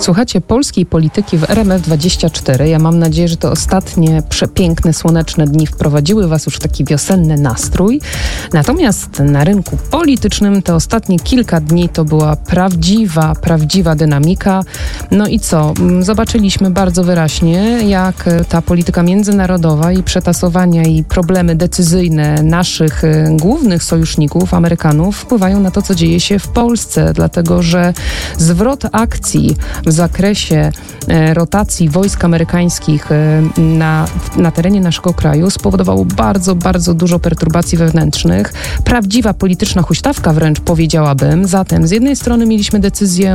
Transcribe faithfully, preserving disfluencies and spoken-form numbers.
Słuchacie polskiej polityki w R M F dwadzieścia cztery. Ja mam nadzieję, że te ostatnie przepiękne, słoneczne dni wprowadziły Was już w taki wiosenny nastrój. Natomiast na rynku politycznym te ostatnie kilka dni to była prawdziwa, prawdziwa dynamika. No i co? Zobaczyliśmy bardzo wyraźnie, jak ta polityka międzynarodowa i przetasowania i problemy decyzyjne naszych głównych sojuszników, Amerykanów, wpływają na to, co dzieje się w Polsce. Dlatego, że zwrot akcji w zakresie e, rotacji wojsk amerykańskich e, na, na terenie naszego kraju spowodowało bardzo, bardzo dużo perturbacji wewnętrznych. Prawdziwa polityczna huśtawka wręcz, powiedziałabym. Zatem z jednej strony mieliśmy decyzję